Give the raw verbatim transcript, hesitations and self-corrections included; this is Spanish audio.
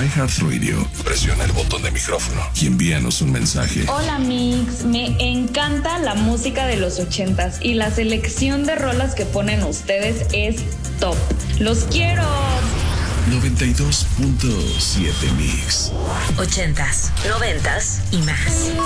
iHeartRadio, presiona el botón de micrófono y envíanos un mensaje. Hola Mix, me encanta la música de los ochentas y la selección de rolas que ponen ustedes es top. ¡Los quiero! noventa y dos punto siete Mix. Ochentas, noventas y más.